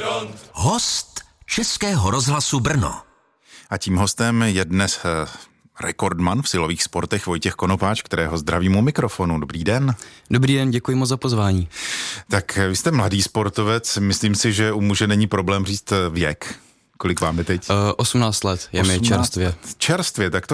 Host Českého rozhlasu Brno. A tím hostem je dnes rekordman v silových sportech Vojtěch Konopáč, kterého zdravím u mikrofonu. Dobrý den. Dobrý den, děkuji moc za pozvání. Tak vy jste mladý sportovec, myslím si, že u muže není problém říct věk. Kolik vám je teď? 18 let je mi čerstvě. Čerstvě, tak to